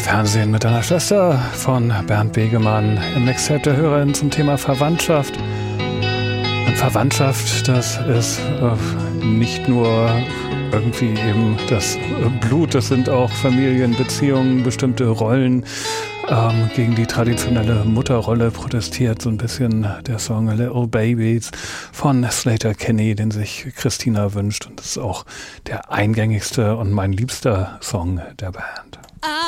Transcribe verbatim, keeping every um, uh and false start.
Fernsehen mit deiner Schwester von Bernd Begemann im Mixtape der Hörerin zum Thema Verwandtschaft. Und Verwandtschaft, das ist äh, nicht nur irgendwie eben das Blut, das sind auch Familienbeziehungen, bestimmte Rollen. Ähm, gegen die traditionelle Mutterrolle protestiert so ein bisschen der Song Little Babies von Sleater-Kinney, den sich Christina wünscht. Und das ist auch der eingängigste und mein liebster Song der Band.